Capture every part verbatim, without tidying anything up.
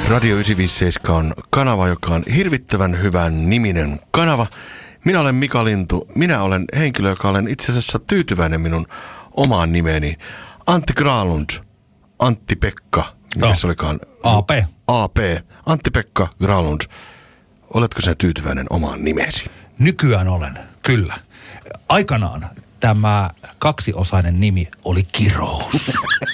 Radio yhdeksänsataaviisikymmentäseitsemän on kanava, joka on hirvittävän hyvän niminen kanava. Minä olen Mika Lintu. Minä olen henkilö, joka olen itse asiassa tyytyväinen minun omaan nimeeni. Antti Granlund. Antti-Pekka. Mikä se olikaan? A P. A P. Antti-Pekka Granlund. Oletko sinä tyytyväinen omaan nimesi? Nykyään olen, kyllä. Aikanaan tämä kaksiosainen nimi oli Kirous.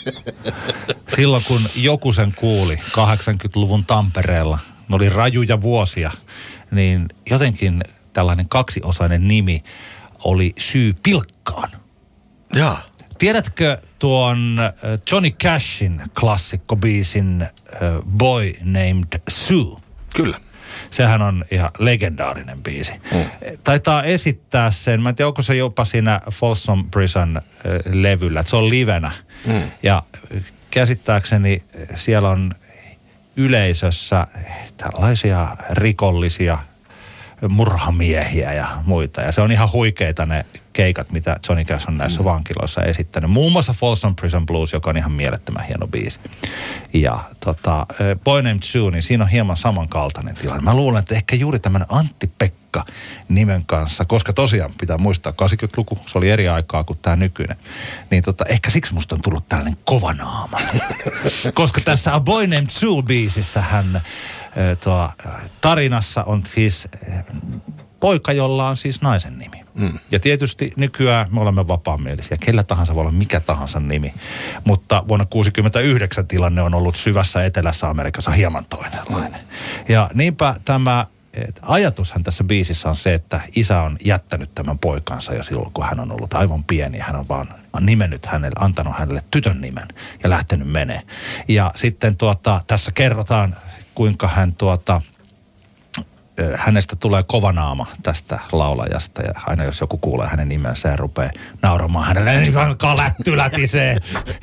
Silloin kun joku sen kuuli kahdeksankymmentäluvun Tampereella, ne oli rajuja vuosia, niin jotenkin tällainen kaksiosainen nimi oli syy pilkkaan. Jaa. Tiedätkö tuon Johnny Cashin klassikkobiisin Boy Named Sue? Kyllä. Sehän on ihan legendaarinen biisi. Mm. Taitaa esittää sen, mä en tiedä, onko se jopa siinä Folsom Prison-levyllä, että se on livenä. Mm. Ja käsittääkseni siellä on yleisössä tällaisia rikollisia murhamiehiä ja muita. Ja se on ihan huikeita ne keikat, mitä Johnny Cash on näissä mm. vankiloissa esittänyt. Muun muassa Folsom Prison Blues, joka on ihan mielettömän hieno biisi. Ja tota, Boy Named Sue, niin siinä on hieman samankaltainen tilanne. Mä luulen, että ehkä juuri tämän Antti-Pekka nimen kanssa, koska tosiaan pitää muistaa kahdeksankymmentäluku, se oli eri aikaa kuin tämä nykyinen. Niin tota, ehkä siksi musta on tullut tällainen kovanaama. Koska tässä A Boy Named Sue-biisissä hän tuo, tarinassa on siis poika, jolla on siis naisen nimi. Mm. Ja tietysti nykyään me olemme vapaamielisiä. Kellä tahansa voi olla mikä tahansa nimi. Mutta vuonna kuusikymmentäyhdeksän tilanne on ollut syvässä etelässä Amerikassa hieman toinenlainen. Ja niinpä tämä ajatushan tässä biisissä on se, että isä on jättänyt tämän poikansa jo silloin, kun hän on ollut aivan pieni. Hän on vaan nimennyt hänelle, antanut hänelle tytön nimen ja lähtenyt menee. Ja sitten tuota, tässä kerrotaan, kuinka hän tuota, hänestä tulee kovanaama tästä laulajasta ja aina jos joku kuulee hänen nimensä ja rupeaa nauramaan hänelle, niin alkaa lätty lätisee.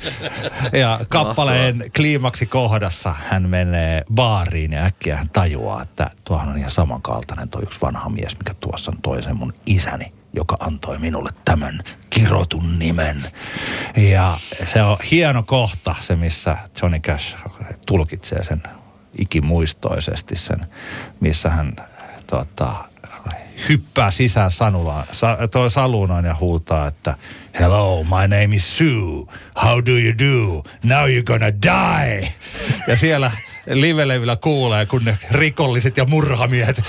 Ja kappaleen kliimaksi kohdassa hän menee baariin ja äkkiä hän tajuaa, että tuohan on ihan samankaltainen tuo yksi vanha mies, mikä tuossa on toisen mun isäni, joka antoi minulle tämän kirotun nimen. Ja se on hieno kohta se, missä Johnny Cash tulkitsee sen ikimuistoisesti sen, missä hän tota, hyppää sisään sanulaan, sa, saluunaan ja huutaa, että hello, my name is Sue. How do you do? Now you're gonna die. Ja siellä live-levyllä kuulee, kun ne rikolliset ja murhamiehet,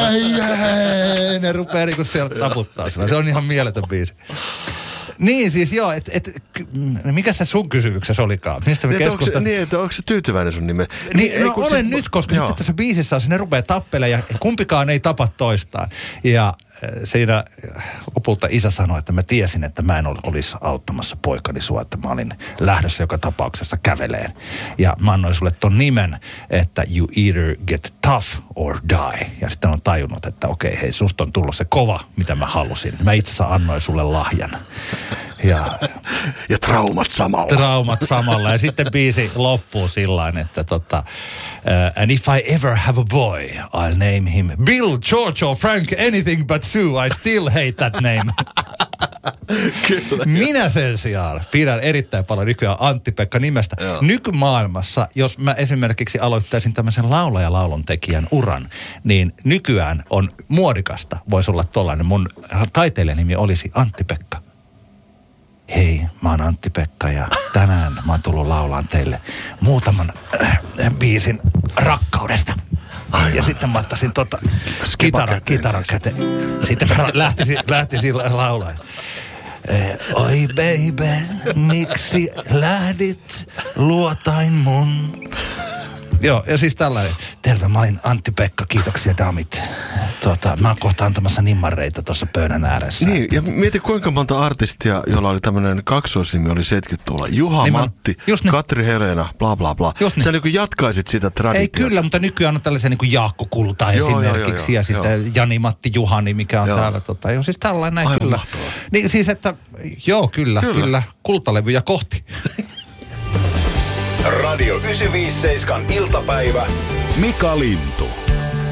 ne rupeaa niin kuin sieltä taputtaa sillä. Se on ihan mieletön biisi. Niin siis joo, että et, mikä se sun kysymyksessä olikaan? Mistä me keskustelemme? Niin, että onko se tyytyväinen sun nimeen? Niin, niin no olen se, nyt, koska joo. Sitten tässä biisissä on, ne rupeaa tappelemaan ja kumpikaan ei tapa toistaan. Ja siinä lopulta isä sanoi, että mä tiesin, että mä en olisi auttamassa poikani sua, että mä olin lähdössä joka tapauksessa käveleen. Ja mä annoin sulle ton nimen, että you either get tough or die. Ja sitten on tajunnut, että okei, hei, susta on tullut se kova, mitä mä halusin. Mä itse asiassa annoin sulle lahjan. Ja, ja traumat samalla. Traumat samalla. Ja sitten biisi loppuu sillain, että tota, uh, and if I ever have a boy, I'll name him Bill, George or Frank, anything but Sue. I still hate that name. Kyllä. Minä sen sijaan pidän erittäin paljon nykyään Antti-Pekka nimestä. Joo. Nykymaailmassa, jos mä esimerkiksi aloittaisin tämmöisen laulaja-laulun tekijän uran, niin nykyään on muodikasta, voisi olla tollainen. Mun taiteilijanimi olisi Antti-Pekka. Hei, mä oon Antti-Pekka ja tänään mä oon tullut laulaan teille muutaman äh, biisin rakkaudesta. Aivan. Ja sitten mä ottaisin tota kitara, kitaran käteen. Sitten mä lähtisin, lähtisin laulamaan. Eh, oi baby, miksi lähdit luotain mun? Joo, ja siis tällainen. Terve, mä olin Antti-Pekka, kiitoksia damit. Tuota, mä oon kohta antamassa nimmareita tuossa pöydän ääressä. Niin, ja mieti kuinka monta artistia, jolla oli tämmöinen kaksoisnimi, oli seitsemänkymmentäluvulla. Juha, niin Matti, mä, Katri Helena, bla bla bla. Sä niin kuin jatkaisit sitä traditiota. Ei kyllä, mutta nykyään on tällaisia niin kuin Jaakko Kulta joo, esimerkiksi. Joo, joo, ja siis Jani Matti Juhani, mikä on joo. täällä. Tota, joo, siis tällainen näin. Aivan kyllä. Mahtavaa. Niin siis, että joo, kyllä, kyllä, kyllä kultalevyjä kohti. Radio yhdeksänsataaviisikymmentäseitsemän iltapäivä. Mika Lintu.